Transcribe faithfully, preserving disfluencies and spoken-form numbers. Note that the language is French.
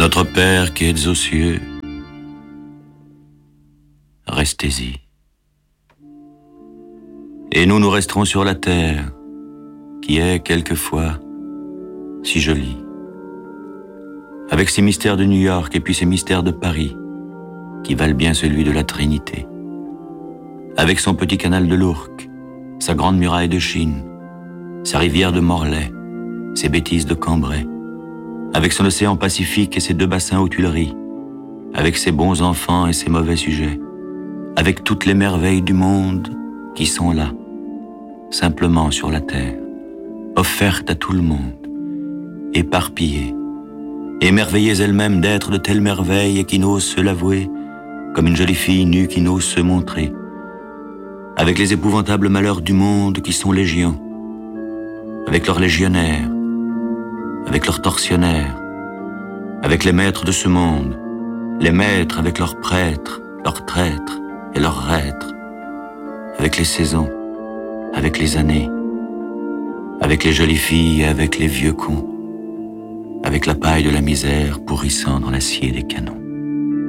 Notre Père qui êtes aux cieux, restez-y. Et nous, nous resterons sur la terre, qui est quelquefois si jolie, avec ses mystères de New York et puis ses mystères de Paris, qui valent bien celui de la Trinité, avec son petit canal de l'Ourcq, sa grande muraille de Chine, sa rivière de Morlaix, ses bêtises de Cambrai, avec son océan Pacifique et ses deux bassins aux Tuileries, avec ses bons enfants et ses mauvais sujets, avec toutes les merveilles du monde qui sont là, simplement sur la terre, offertes à tout le monde, éparpillées, émerveillées elles-mêmes d'être de telles merveilles et qui n'osent se l'avouer, comme une jolie fille nue qui n'ose se montrer, avec les épouvantables malheurs du monde qui sont légions, avec leurs légionnaires, avec leurs tortionnaires, avec les maîtres de ce monde, les maîtres avec leurs prêtres, leurs traîtres et leurs reîtres, avec les saisons, avec les années, avec les jolies filles et avec les vieux cons, avec la paille de la misère pourrissant dans l'acier des canons.